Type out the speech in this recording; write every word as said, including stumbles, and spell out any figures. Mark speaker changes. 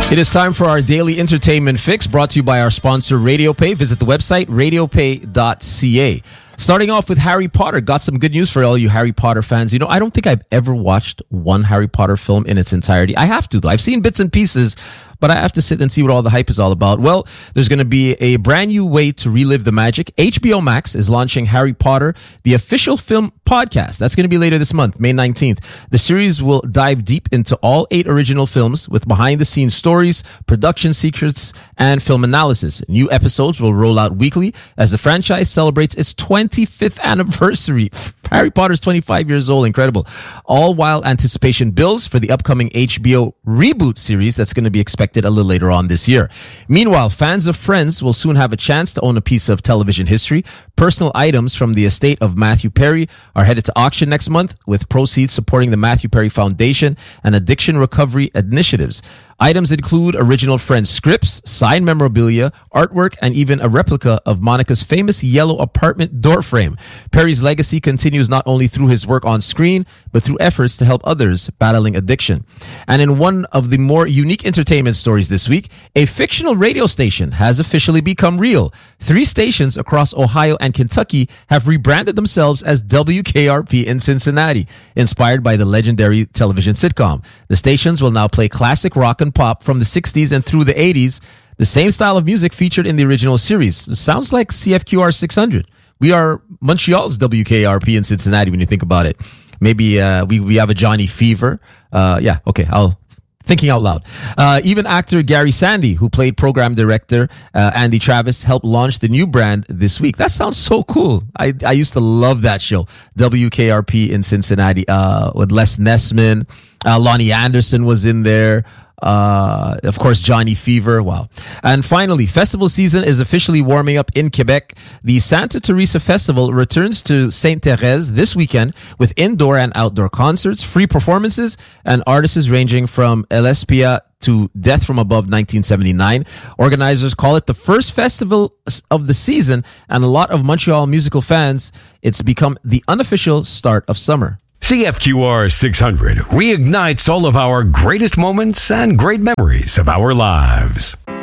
Speaker 1: It is time for our daily entertainment fix, brought to you by our sponsor RadioPay. Visit the website radio pay dot c a. Starting off with Harry Potter. Got some good news for all you Harry Potter fans. You know, I don't think I've ever watched one Harry Potter film in its entirety. I have to, though. I've seen bits and pieces, but I have to sit and see what all the hype is all about. Well, there's going to be a brand new way to relive the magic. H B O Max is launching Harry Potter, the official film podcast. That's going to be later this month, May nineteenth. The series will dive deep into all eight original films with behind-the-scenes stories, production secrets, and film analysis. New episodes will roll out weekly as the franchise celebrates its twenty-fifth anniversary. Harry Potter's twenty-five years old. Incredible. All while anticipation builds for the upcoming H B O reboot series that's going to be expected a little later on this year. Meanwhile, fans of Friends will soon have a chance to own a piece of television history. Personal items from the estate of Matthew Perry are headed to auction next month, with proceeds supporting the Matthew Perry Foundation and addiction recovery initiatives. Items include original Friends scripts, signed memorabilia, artwork, and even a replica of Monica's famous yellow apartment door frame. Perry's legacy continues not only through his work on screen, but through efforts to help others battling addiction. And in one of the more unique entertainment stories this week, a fictional radio station has officially become real. Three stations across Ohio and Kentucky have rebranded themselves as W K R P in Cincinnati, inspired by the legendary television sitcom. The stations will now play classic rock and pop from the sixties and through the eighties, the same style of music featured in the original series. It sounds like C F Q R six hundred. We are Montreal's W K R P in Cincinnati when you think about it. Maybe uh, we, we have a Johnny Fever. Uh, yeah, okay, I'll... Thinking out loud. Uh, even actor Gary Sandy, who played program director uh, Andy Travis, helped launch the new brand this week. That sounds so cool. I, I used to love that show, W K R P in Cincinnati, uh, with Les Nessman. Uh, Lonnie Anderson was in there. Uh, of course, Johnny Fever. Wow. And finally, festival season is officially warming up in Quebec. The Santa Teresa Festival returns to Sainte Thérèse this weekend with indoor and outdoor concerts, free performances, and artists ranging from Elespia to Death from Above nineteen seventy-nine. Organizers call it the first festival of the season, and a lot of Montreal musical fans, it's become the unofficial start of summer.
Speaker 2: C F Q R six hundred reignites all of our greatest moments and great memories of our lives.